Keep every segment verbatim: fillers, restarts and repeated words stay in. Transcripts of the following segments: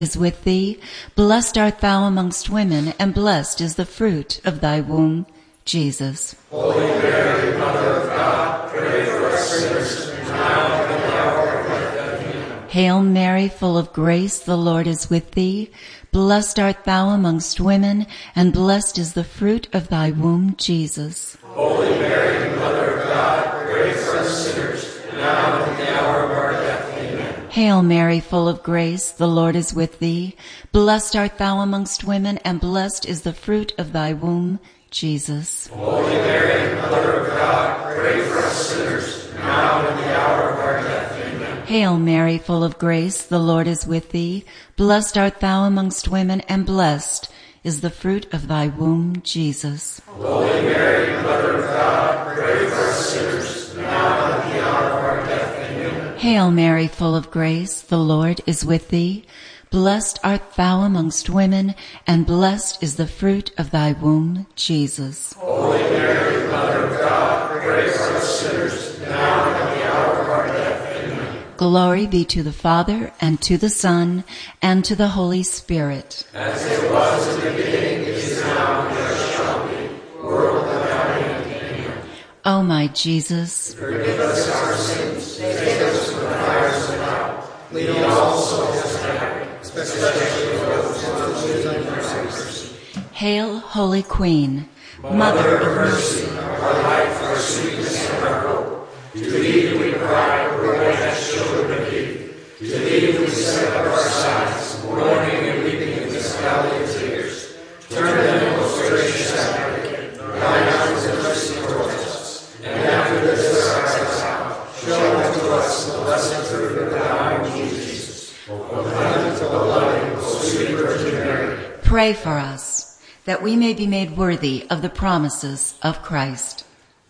is with thee. Blessed art thou amongst women, and blessed is the fruit of thy womb, Jesus. Holy Mary, Mother of God, pray for us sinners, now and at the hour of our death. Amen. Hail Mary, full of grace, the Lord is with thee. Blessed art thou amongst women, and blessed is the fruit of thy womb, Jesus. Holy Mary, Mother of God, pray for us sinners, now and at the hour of our death. Amen. Hail Mary, full of grace, the Lord is with thee. Blessed art thou amongst women, and blessed is the fruit of thy womb, Jesus. Holy Mary, Mother of God, pray for us sinners, now and at the hour of our death. Amen. Hail Mary, full of grace, the Lord is with thee. Blessed art thou amongst women, and blessed is the fruit of thy womb, Jesus. Holy Mary, Mother of God, pray for us sinners, now and at the hour of our death. Amen. Hail Mary, full of grace, the Lord is with thee. Blessed art thou amongst women, and blessed is the fruit of thy womb, Jesus. Holy Mary, Mother of God, pray for us sinners, now and at the hour of our death. Amen. Glory be to the Father, and to the Son, and to the Holy Spirit. As it was in the beginning, is now, and ever shall be, world without end. Amen. O my Jesus, Forgive us our sins, save us from the fires of hell, lead all souls to heaven, especially those who need mercy. Hail, Holy Queen, Mother of mercy, our life, our sweetness, and our hope. To thee do we cry, poor wretched children of Eve. To thee do we send up our sighs, mourning and weeping in this valley of tears. Turn then, most gracious Advocate, thine eyes of mercy towards us, and after this our exile, show unto us the blessed fruit of thy womb, Jesus. O clement, O loving, O sweet Virgin Mary, pray for us, that we may be made worthy of the promises of Christ.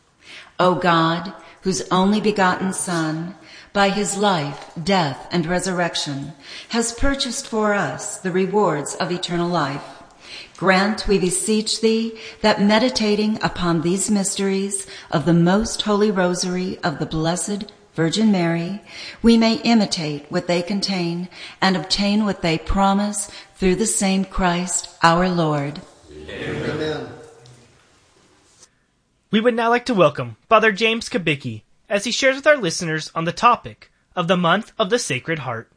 O God, whose only begotten Son, by his life, death, and resurrection, has purchased for us the rewards of eternal life, grant, we beseech thee, that meditating upon these mysteries of the most holy rosary of the Blessed Virgin Mary, we may imitate what they contain and obtain what they promise through the same Christ our Lord. Amen. We would now like to welcome Father James Kubicki as he shares with our listeners on the topic of the month of the Sacred Heart.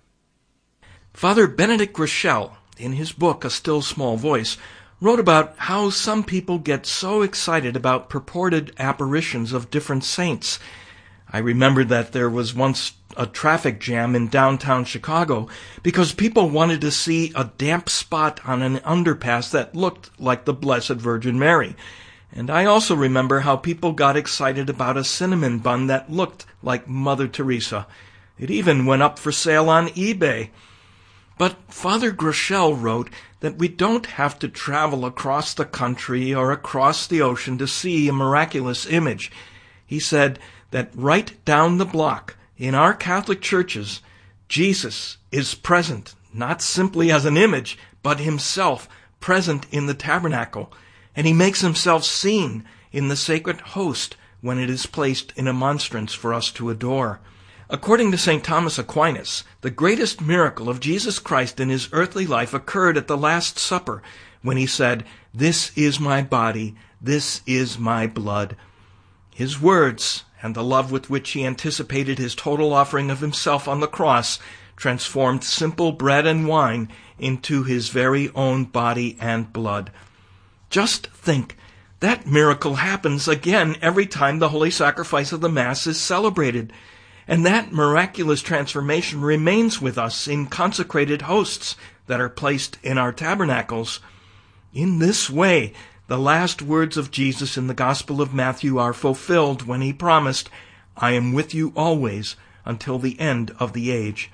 Father Benedict Groeschel, in his book A Still Small Voice, wrote about how some people get so excited about purported apparitions of different saints. I remembered that there was once a traffic jam in downtown Chicago because people wanted to see a damp spot on an underpass that looked like the Blessed Virgin Mary. And I also remember how people got excited about a cinnamon bun that looked like Mother Teresa. It even went up for sale on eBay. But Father Groeschel wrote that we don't have to travel across the country or across the ocean to see a miraculous image. He said that right down the block in our Catholic churches, Jesus is present, not simply as an image, but himself present in the tabernacle. And he makes himself seen in the sacred host when it is placed in a monstrance for us to adore. According to Saint Thomas Aquinas, the greatest miracle of Jesus Christ in his earthly life occurred at the Last Supper, when he said, "This is my body, this is my blood." His words, and the love with which he anticipated his total offering of himself on the cross, transformed simple bread and wine into his very own body and blood. Just think, that miracle happens again every time the Holy Sacrifice of the Mass is celebrated. And that miraculous transformation remains with us in consecrated hosts that are placed in our tabernacles. In this way, the last words of Jesus in the Gospel of Matthew are fulfilled when he promised, "I am with you always until the end of the age."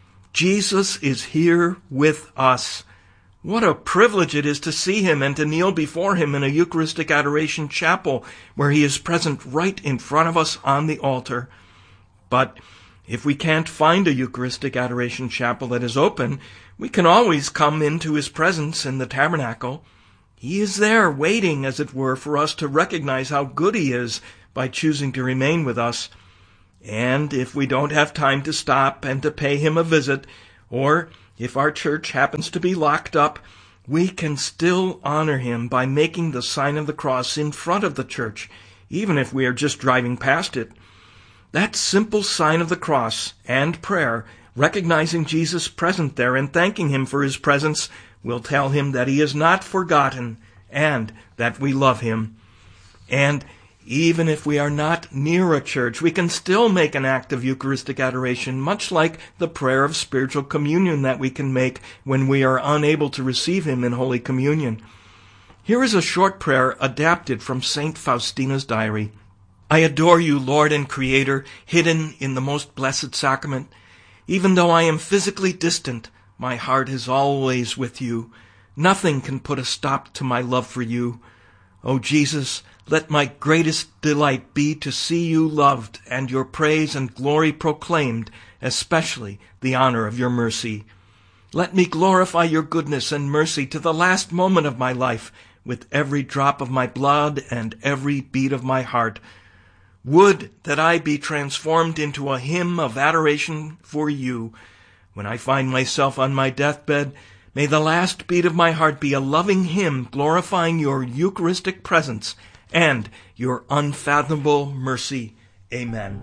Jesus is here with us. What a privilege it is to see him and to kneel before him in a Eucharistic Adoration chapel where he is present right in front of us on the altar. But if we can't find a Eucharistic Adoration chapel that is open, we can always come into his presence in the tabernacle. He is there waiting, as it were, for us to recognize how good he is by choosing to remain with us. And if we don't have time to stop and to pay him a visit, or If our church happens to be locked up, we can still honor him by making the sign of the cross in front of the church, even if we are just driving past it. That simple sign of the cross and prayer, recognizing Jesus present there and thanking him for his presence, will tell him that he is not forgotten and that we love him. And even if we are not near a church, we can still make an act of Eucharistic adoration, much like the prayer of spiritual communion that we can make when we are unable to receive him in Holy Communion. Here is a short prayer adapted from Saint Faustina's diary. I adore you, Lord and Creator, hidden in the most blessed sacrament. Even though I am physically distant, my heart is always with you. Nothing can put a stop to my love for you. O Jesus, let my greatest delight be to see you loved and your praise and glory proclaimed, especially the honor of your mercy. Let me glorify your goodness and mercy to the last moment of my life, with every drop of my blood and every beat of my heart. Would that I be transformed into a hymn of adoration for you. When I find myself on my deathbed, may the last beat of my heart be a loving hymn glorifying your Eucharistic presence and your unfathomable mercy. Amen.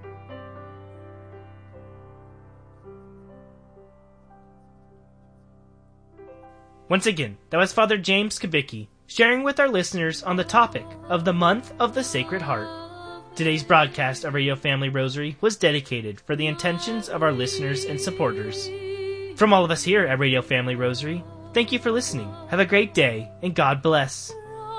Once again, that was Father James Kubicki sharing with our listeners on the topic of the month of the Sacred Heart. Today's broadcast of Radio Family Rosary was dedicated for the intentions of our listeners and supporters. From all of us here at Radio Family Rosary, thank you for listening. Have a great day, and God bless.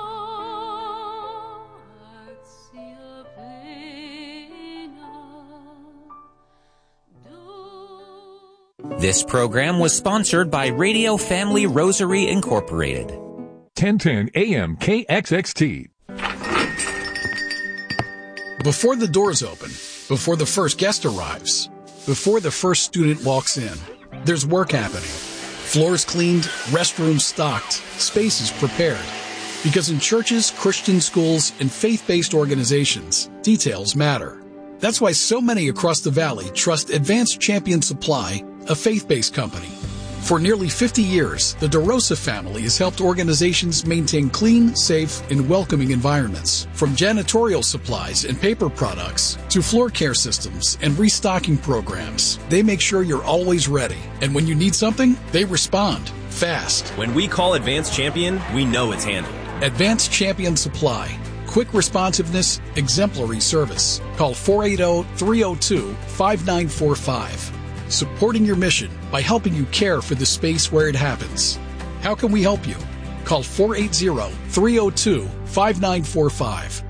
This program was sponsored by Radio Family Rosary Incorporated. ten ten A M K X X T. Before the doors open, before the first guest arrives, before the first student walks in, there's work happening. Floors cleaned, restrooms stocked, spaces prepared. Because in churches, Christian schools, and faith-based organizations, details matter. That's why so many across the valley trust Advanced Champion Supply, a faith-based company. For nearly fifty years, the DeRosa family has helped organizations maintain clean, safe, and welcoming environments. From janitorial supplies and paper products to floor care systems and restocking programs, they make sure you're always ready. And when you need something, they respond fast. When we call Advanced Champion, we know it's handled. Advanced Champion Supply. Quick responsiveness, exemplary service. Call four eight zero, three zero two, five nine four five. Supporting your mission by helping you care for the space where it happens. How can we help you? Call four eight zero, three zero two, five nine four five.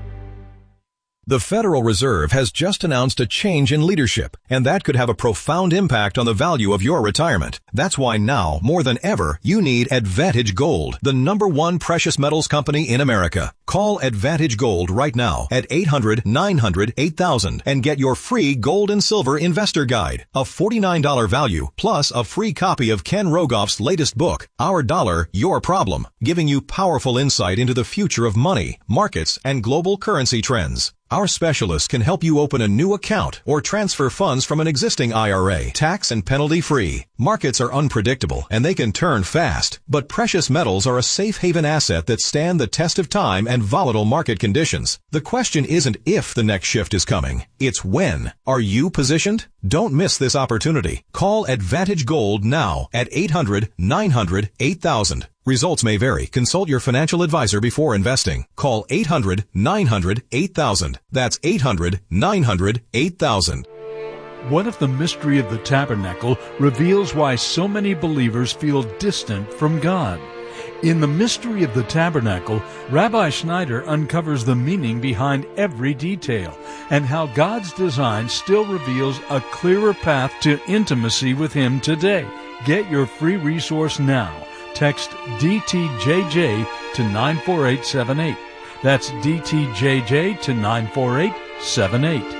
The Federal Reserve has just announced a change in leadership, and that could have a profound impact on the value of your retirement. That's why now, more than ever, you need Advantage Gold, the number one precious metals company in America. Call Advantage Gold right now at eight hundred, nine hundred, eight thousand and get your free gold and silver investor guide, a forty-nine dollars value, plus a free copy of Ken Rogoff's latest book, Our Dollar, Your Problem, giving you powerful insight into the future of money, markets, and global currency trends. Our specialists can help you open a new account or transfer funds from an existing I R A, tax and penalty free. Markets are unpredictable and they can turn fast, but precious metals are a safe haven asset that stand the test of time and volatile market conditions. The question isn't if the next shift is coming, it's when. Are you positioned? Don't miss this opportunity. Call Advantage Gold now at eight hundred, nine hundred, eight thousand. Results may vary. Consult your financial advisor before investing. Call eight hundred, nine hundred, eight thousand. That's eight hundred, nine hundred, eight thousand. What if the mystery of the tabernacle reveals why so many believers feel distant from God? In The Mystery of the Tabernacle, Rabbi Schneider uncovers the meaning behind every detail and how God's design still reveals a clearer path to intimacy with Him today. Get your free resource now. Text D T J J to nine four eight seven eight. That's D T J J to nine four eight seven eight.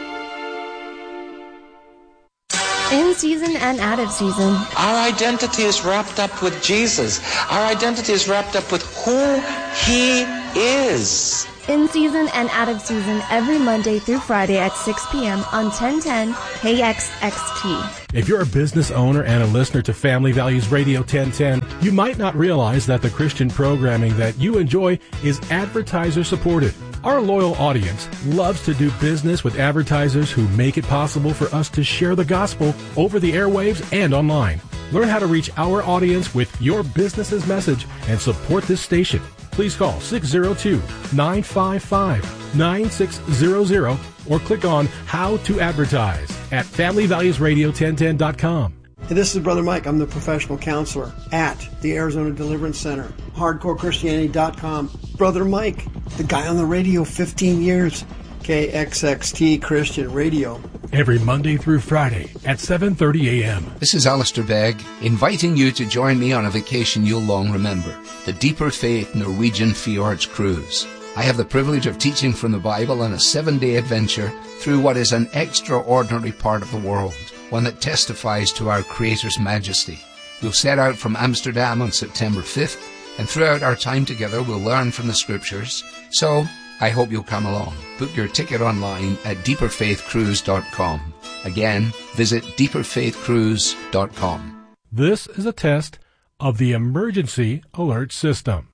In season and out of season. Our identity is wrapped up with Jesus. Our identity is wrapped up with who He is. In season and out of season every Monday through Friday at six p.m. on ten ten K X X T. If you're a business owner and a listener to Family Values Radio ten ten, you might not realize that the Christian programming that you enjoy is advertiser supported. Our loyal audience loves to do business with advertisers who make it possible for us to share the gospel over the airwaves and online. Learn how to reach our audience with your business's message and support this station. Please call six oh two, nine five five, nine six zero zero or click on How to Advertise at family values radio ten ten dot com. Hey, this is Brother Mike. I'm the professional counselor at the Arizona Deliverance Center, hardcore christianity dot com. Brother Mike, the guy on the radio fifteen years, K X X T Christian Radio. Every Monday through Friday at seven thirty a.m. This is Alistair Begg, inviting you to join me on a vacation you'll long remember, the Deeper Faith Norwegian Fjords Cruise. I have the privilege of teaching from the Bible on a seven-day adventure through what is an extraordinary part of the world, one that testifies to our Creator's majesty. We'll set out from Amsterdam on September fifth, and throughout our time together we'll learn from the Scriptures. So, I hope you'll come along. Book your ticket online at deeper faith cruise dot com. Again, visit deeper faith cruise dot com. This is a test of the emergency alert system.